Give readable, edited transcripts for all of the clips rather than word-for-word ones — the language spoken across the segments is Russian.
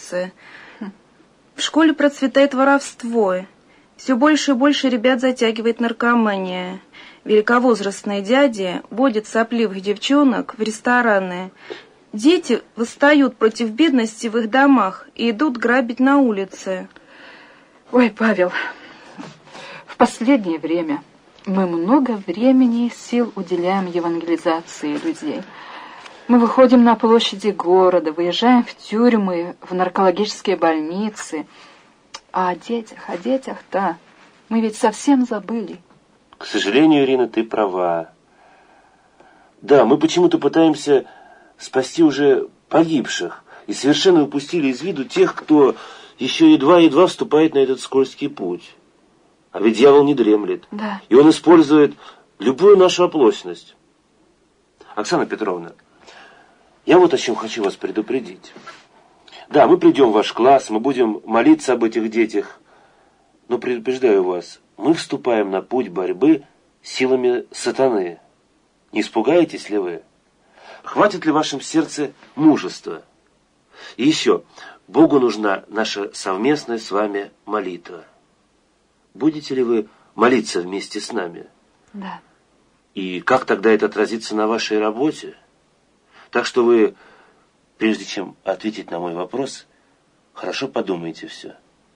улице. В школе процветает воровство. Все больше и больше ребят затягивает наркомания. Великовозрастные дяди водят сопливых девчонок в рестораны. Дети восстают против бедности в их домах и идут грабить на улице. Ой, Павел, в последнее время мы много времени и сил уделяем евангелизации людей. Мы выходим на площади города, выезжаем в тюрьмы, в наркологические больницы. А о детях-то мы ведь совсем забыли. К сожалению, Ирина, ты права. Да, мы почему-то пытаемся спасти уже погибших и совершенно упустили из виду тех, кто еще едва-едва вступает на этот скользкий путь. А ведь дьявол не дремлет. Да. И он использует любую нашу оплошность. Оксана Петровна, я вот о чем хочу вас предупредить. Да, мы придем в ваш класс, мы будем молиться об этих детях. Но предупреждаю вас, мы вступаем на путь борьбы с силами сатаны. Не испугаетесь ли вы? Хватит ли в вашем сердце мужества? И еще, Богу нужна наша совместная с вами молитва. Будете ли вы молиться вместе с нами? Да. И как тогда это отразится на вашей работе? Так что вы, прежде чем ответить на мой вопрос, хорошо подумайте все.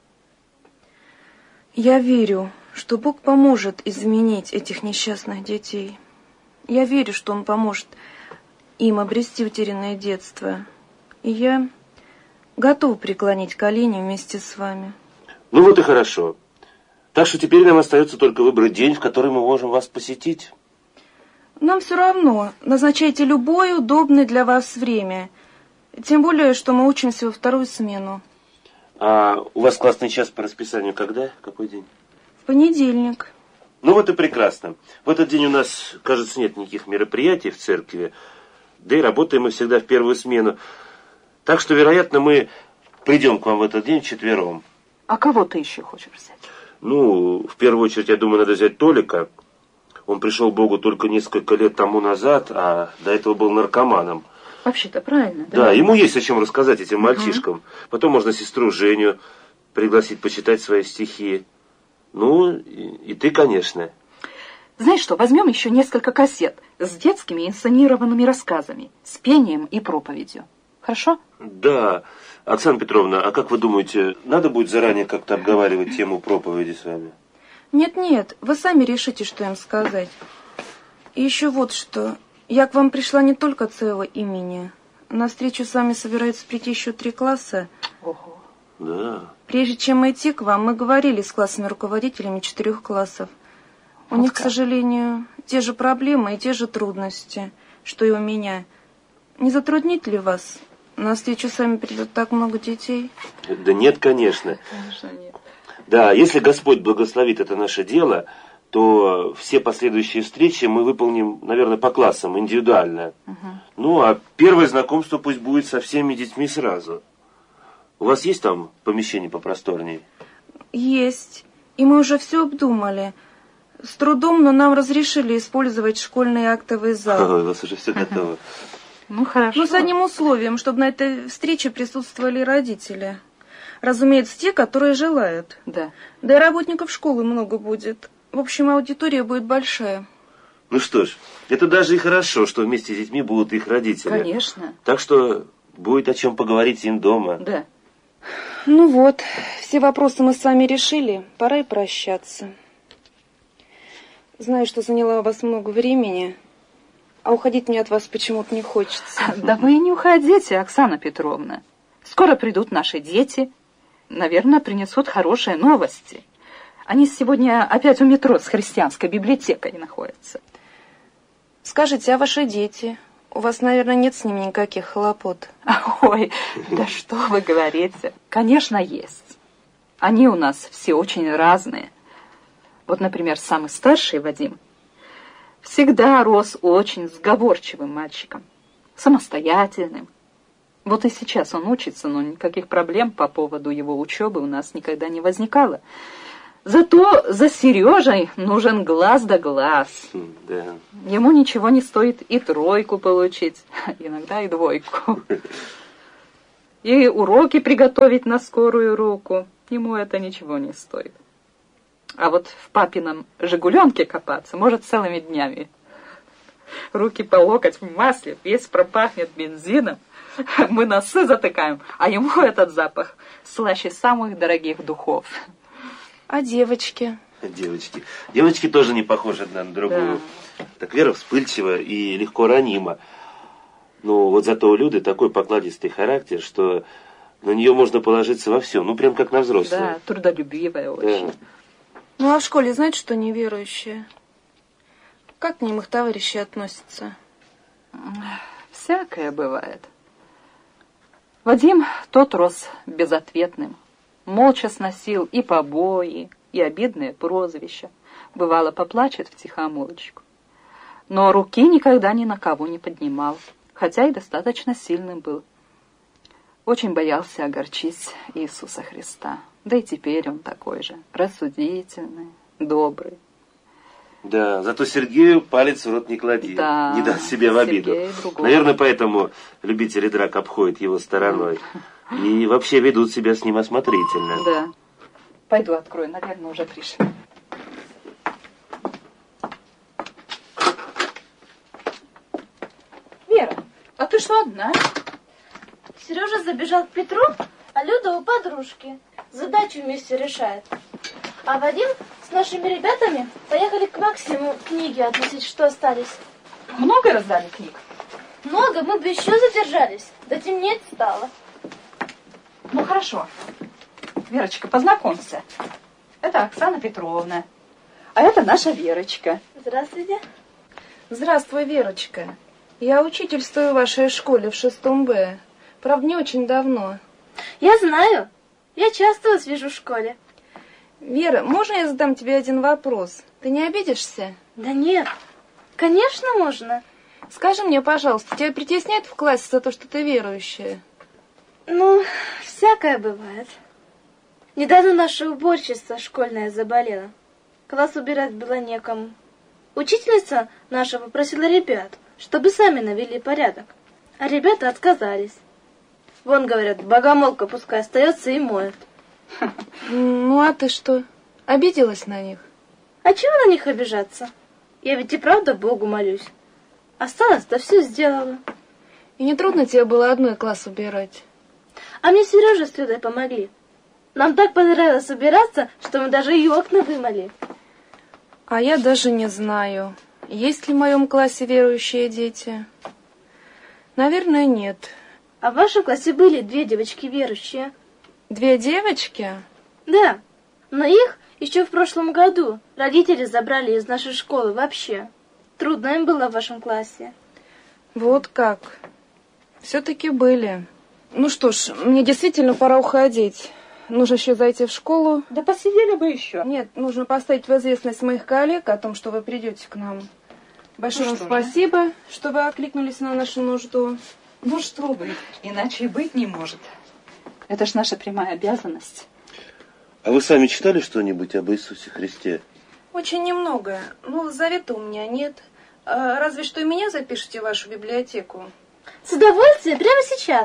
Я верю, что Бог поможет изменить этих несчастных детей. Я верю, что Он поможет им обрести утерянное детство. И я готова преклонить колени вместе с вами. Ну вот и хорошо. Так что теперь нам остается только выбрать день, в который мы можем вас посетить. Нам все равно. Назначайте любое удобное для вас время. Тем более, что мы учимся во вторую смену. А у вас классный час по расписанию когда? Какой день? В понедельник. Ну вот и прекрасно. В этот день у нас, кажется, нет никаких мероприятий в церкви. Да и работаем мы всегда в первую смену. Так что, вероятно, мы придем к вам в этот день вчетвером. А кого ты еще хочешь взять? Ну, в первую очередь, я думаю, надо взять Толика. Он пришел к Богу только несколько лет тому назад, а до этого был наркоманом. Вообще-то правильно, да? Да, ему есть о чем рассказать этим мальчишкам. Потом можно сестру Женю пригласить почитать свои стихи. Ну, и ты, конечно. Знаешь что, возьмем еще несколько кассет с детскими инсценированными рассказами, с пением и проповедью. Хорошо? Да. Оксана Петровна, а как вы думаете, надо будет заранее как-то обговаривать тему проповеди с вами? Нет, вы сами решите, что им сказать. И еще вот что. Я к вам пришла не только от своего имени. На встречу с вами собираются прийти еще 3 класса. Ого. Да. Прежде чем идти к вам, мы говорили с классными руководителями 4 классов. У них, к сожалению, те же проблемы и те же трудности, что и у меня. Не затруднит ли вас? На встречу с вами придет так много детей. Да нет, конечно. Конечно, нет. Да, если Господь благословит это наше дело, то все последующие встречи мы выполним, наверное, по классам, индивидуально. Ну, а первое знакомство пусть будет со всеми детьми сразу. У вас есть там помещение попросторнее? Есть. И мы уже все обдумали. С трудом, но нам разрешили использовать школьный актовый зал. У вас уже все готово. Ну, хорошо. Но с одним условием, чтобы на этой встрече присутствовали родители. Разумеется, те, которые желают. Да. Да и работников школы много будет. В общем, аудитория будет большая. Ну что ж, это даже и хорошо, что вместе с детьми будут их родители. Конечно. Так что будет о чем поговорить им дома. Да. Ну вот, все вопросы мы с вами решили. Пора и прощаться. Знаю, что заняла у вас много времени, а уходить мне от вас почему-то не хочется. Да вы и не уходите, Оксана Петровна. Скоро придут наши дети. Наверное, принесут хорошие новости. Они сегодня опять у метро с христианской библиотекой находятся. Скажите, а ваши дети? У вас, наверное, нет с ними никаких хлопот. Ой, да что вы говорите? Конечно, есть. Они у нас все очень разные. Вот, например, самый старший, Вадим, всегда рос очень сговорчивым мальчиком, самостоятельным. Вот и сейчас он учится, но никаких проблем по поводу его учебы у нас никогда не возникало. Зато за Сережей нужен глаз да глаз. Да. Ему ничего не стоит и 3 получить, иногда и 2. и уроки приготовить на скорую руку. Ему это ничего не стоит. А вот в папином «Жигуленке» копаться может целыми днями. Руки по локоть в масле, весь пропахнет бензином. Мы носы затыкаем, а ему этот запах слаще самых дорогих духов. А девочки? Девочки. Девочки тоже не похожи одна на другую. Да. Так Вера вспыльчива и легко ранима. Но вот зато у Люды такой покладистый характер, что на нее можно положиться во всем. Ну, прям как на взрослую. Да, трудолюбивая очень. Да. Ну, а в школе знаете, что неверующие? Как к ним их товарищи относятся? Всякое бывает. Вадим тот рос безответным. Молча сносил и побои, и обидные прозвища. Бывало, поплачет втихомолочку. Но руки никогда ни на кого не поднимал, хотя и достаточно сильным был. Очень боялся огорчить Иисуса Христа. Да и теперь он такой же, рассудительный, добрый. Да, зато Сергею палец в рот не клади, да, не даст себе в обиду. Наверное, поэтому любители драк обходят его стороной. И вообще ведут себя с ним осмотрительно. Да. Пойду открою, наверное, уже пришли. Вера, а ты что одна? Сережа забежал к Петру, а Люда у подружки. Задачу вместе решает. А Вадим с нашими ребятами поехали к Максиму книги относить, что остались. Много раздали книг? Много, мы бы еще задержались. Да темнеть стало. Ну хорошо. Верочка, познакомься. Это Оксана Петровна. А это наша Верочка. Здравствуйте. Здравствуй, Верочка. Я учительствую в вашей школе в 6 Б. Правда, не очень давно. Я знаю. Я часто вас вижу в школе. Вера, можно я задам тебе один вопрос? Ты не обидишься? Да нет. Конечно, можно. Скажи мне, пожалуйста, тебя притесняют в классе за то, что ты верующая? Ну, всякое бывает. Недавно наша уборщица школьная заболела. Класс убирать было некому. Учительница наша попросила ребят, чтобы сами навели порядок. А ребята отказались. Вон, говорят, богомолка пускай остается и моет. Ну, а ты что, обиделась на них? А чего на них обижаться? Я ведь и правда Богу молюсь. Осталось-то все сделала. И не трудно тебе было одной класс убирать? А мне Сережа с Людой помогли. Нам так понравилось убираться, что мы даже и окна вымыли. А я даже не знаю, есть ли в моем классе верующие дети. Наверное, нет. А в вашем классе были 2 девочки верующие. 2 девочки? Да, но их еще в прошлом году родители забрали из нашей школы вообще. Трудно им было в вашем классе. Вот как. Все-таки были. Ну что ж, мне действительно пора уходить. Нужно еще зайти в школу. Да посидели бы еще. Нет, нужно поставить в известность моих коллег о том, что вы придете к нам. Большое вам спасибо, что вы откликнулись на нашу нужду. Ну что вы, иначе и быть не может. Это ж наша прямая обязанность. А вы сами читали что-нибудь об Иисусе Христе? Очень немного. Ну, завета у меня нет. Разве что и меня запишите в вашу библиотеку. С удовольствием, прямо сейчас.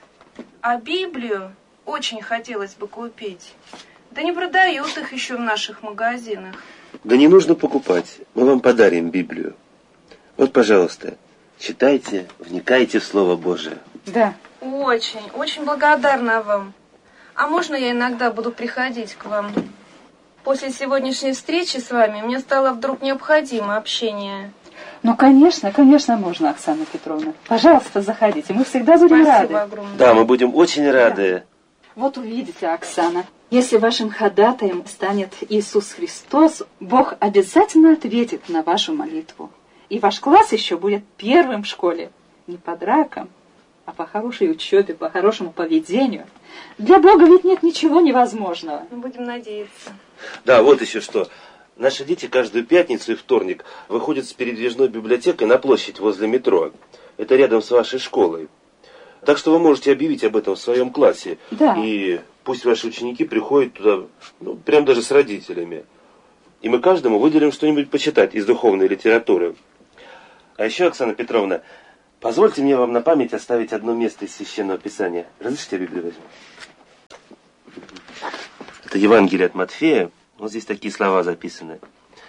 А Библию очень хотелось бы купить. Да не продают их еще в наших магазинах. Да не нужно покупать. Мы вам подарим Библию. Вот, пожалуйста, читайте, вникайте в Слово Божие. Да. Очень, очень благодарна вам. А можно я иногда буду приходить к вам? После сегодняшней встречи с вами мне стало вдруг необходимо общение. Ну, конечно, конечно, можно, Оксана Петровна. Пожалуйста, заходите, мы всегда будем рады. Спасибо огромное. Да, мы будем очень рады. Да. Вот увидите, Оксана, если вашим ходатаем станет Иисус Христос, Бог обязательно ответит на вашу молитву. И ваш класс еще будет первым в школе. Не по дракам, а по хорошей учебе, по хорошему поведению. Для Бога ведь нет ничего невозможного. Мы будем надеяться. Да, вот еще что. Наши дети каждую пятницу и вторник выходят с передвижной библиотекой на площадь возле метро. Это рядом с вашей школой. Так что вы можете объявить об этом в своем классе. Да. И пусть ваши ученики приходят туда, ну, прям даже с родителями. И мы каждому выделим что-нибудь почитать из духовной литературы. А еще, Оксана Петровна, Позвольте мне вам на память оставить одно место из Священного Писания. Разрешите, я Библию возьму? Это Евангелие от Матфея. Вот здесь такие слова записаны.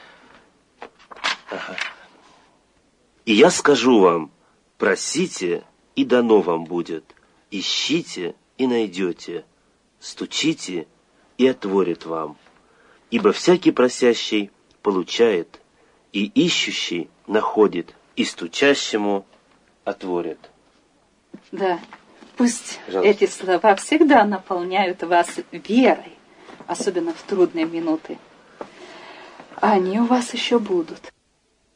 Ага. «И я скажу вам, просите, и дано вам будет. Ищите, и найдете. Стучите, и отворят вам. Ибо всякий просящий получает, и ищущий находит, и стучащему отворят». Да, пусть Пожалуйста. эти слова всегда наполняют вас верой, особенно в трудные минуты. А они у вас еще будут.